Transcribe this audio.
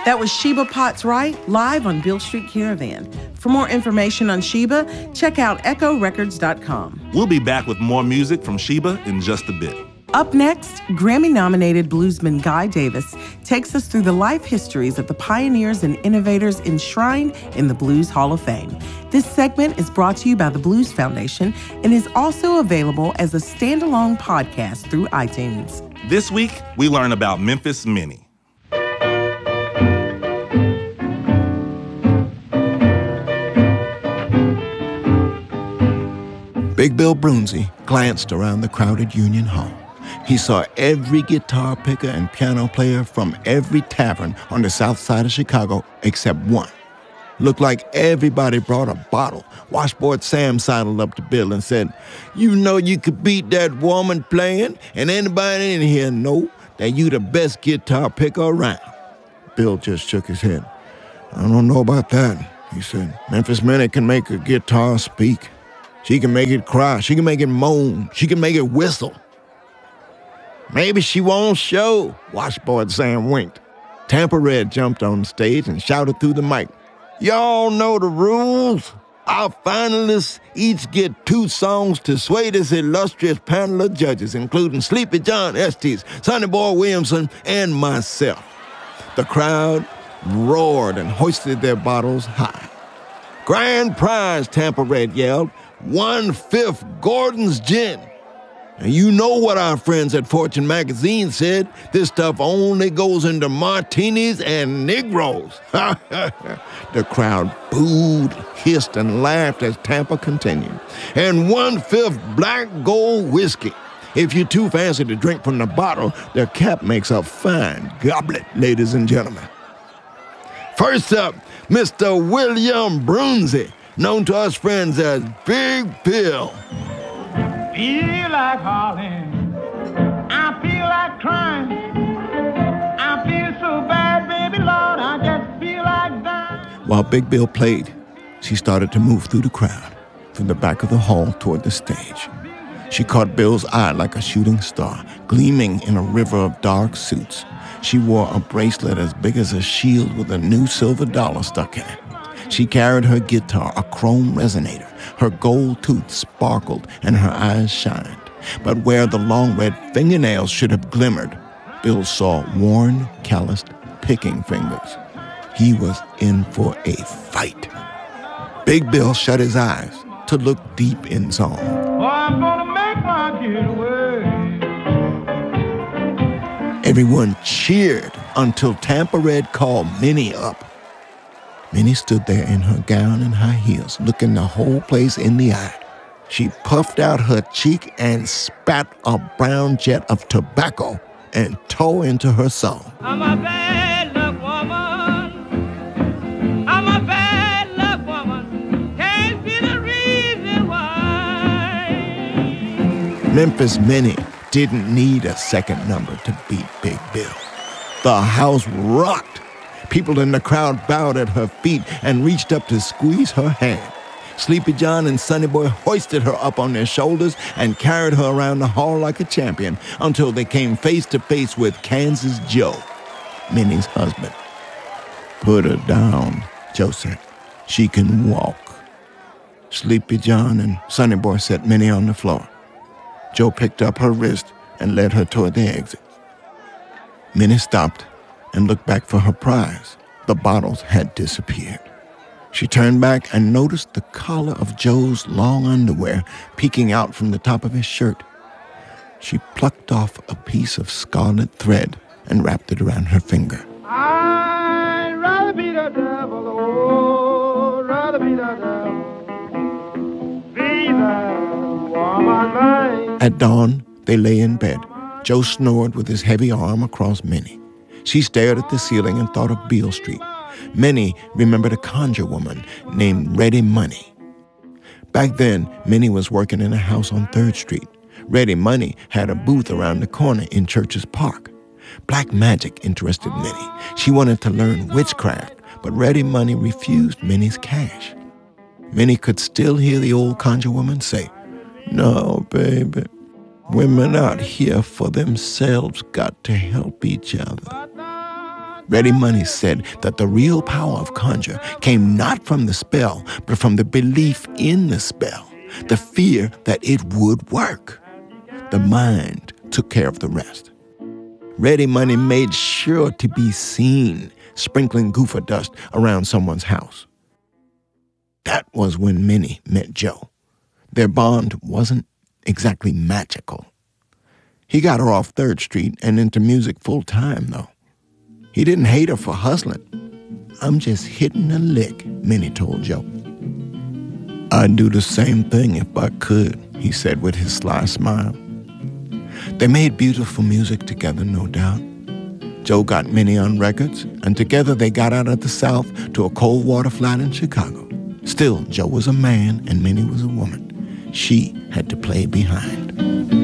That was Sheba Potts Wright, live on Beale Street Caravan. For more information on Sheba, check out echorecords.com. We'll be back with more music from Sheba in just a bit. Up next, Grammy-nominated bluesman Guy Davis takes us through the life histories of the pioneers and innovators enshrined in the Blues Hall of Fame. This segment is brought to you by the Blues Foundation and is also available as a standalone podcast through iTunes. This week, we learn about Memphis Minnie. Big Bill Broonzy glanced around the crowded Union Hall. He saw every guitar picker and piano player from every tavern on the south side of Chicago except one. Looked like everybody brought a bottle. Washboard Sam sidled up to Bill and said, "You know you could beat that woman playing, and anybody in here know that you the best guitar picker around." Bill just shook his head. "I don't know about that," he said. "Memphis Minnie can make a guitar speak. She can make it cry. She can make it moan. She can make it whistle." "Maybe she won't show," Washboard Sam winked. Tampa Red jumped on stage and shouted through the mic, "Y'all know the rules. Our finalists each get 2 songs to sway this illustrious panel of judges, including Sleepy John Estes, Sonny Boy Williamson, and myself." The crowd roared and hoisted their bottles high. "Grand prize," Tampa Red yelled, 1/5 Gordon's Gin. And you know what our friends at Fortune Magazine said. This stuff only goes into martinis and Negroes. The crowd booed, hissed, and laughed as Tampa continued. "And 1/5 Black Gold whiskey. If you're too fancy to drink from the bottle, the cap makes a fine goblet, ladies and gentlemen." First up, Mr. William Broonzy, known to us friends as Big Bill. Feel like hollering, I feel like crying, I feel so bad, baby Lord, I just feel like dying. While Big Bill played, she started to move through the crowd, from the back of the hall toward the stage. She caught Bill's eye like a shooting star, gleaming in a river of dark suits. She wore a bracelet as big as a shield with a new silver dollar stuck in it. She carried her guitar, a chrome resonator. Her gold tooth sparkled and her eyes shined. But where the long red fingernails should have glimmered, Bill saw worn, calloused picking fingers. He was in for a fight. Big Bill shut his eyes to look deep in song. Oh, I'm gonna make my getaway. Everyone cheered until Tampa Red called Minnie up. Minnie stood there in her gown and high heels, looking the whole place in the eye. She puffed out her cheek and spat a brown jet of tobacco and tore into her song. I'm a bad luck woman. I'm a bad luck woman. Can't see the reason why. Memphis Minnie didn't need a second number to beat Big Bill. The house rocked. People in the crowd bowed at her feet and reached up to squeeze her hand. Sleepy John and Sonny Boy hoisted her up on their shoulders and carried her around the hall like a champion until they came face to face with Kansas Joe, Minnie's husband. "Put her down," Joe said. "She can walk." Sleepy John and Sonny Boy set Minnie on the floor. Joe picked up her wrist and led her toward the exit. Minnie stopped and looked back for her prize. The bottles had disappeared. She turned back and noticed the collar of Joe's long underwear peeking out from the top of his shirt. She plucked off a piece of scarlet thread and wrapped it around her finger. I'd rather be the devil, oh, rather be the devil. Be the woman. At dawn, they lay in bed. Joe snored with his heavy arm across Minnie. She stared at the ceiling and thought of Beale Street. Minnie remembered a conjure woman named Ready Money. Back then, Minnie was working in a house on 3rd Street. Ready Money had a booth around the corner in Church's Park. Black magic interested Minnie. She wanted to learn witchcraft, but Ready Money refused Minnie's cash. Minnie could still hear the old conjure woman say, "No, baby. Women out here for themselves got to help each other." Ready Money said that the real power of conjure came not from the spell, but from the belief in the spell, the fear that it would work. The mind took care of the rest. Ready Money made sure to be seen sprinkling goofer dust around someone's house. That was when Minnie met Joe. Their bond wasn't exactly magical. He got her off 3rd Street and into music full time, though. He didn't hate her for hustling. "I'm just hitting a lick," Minnie told Joe. "I'd do the same thing if I could," he said with his sly smile. They made beautiful music together, no doubt. Joe got Minnie on records, and together they got out of the South to a cold water flat in Chicago. Still, Joe was a man and Minnie was a woman. She had to play behind.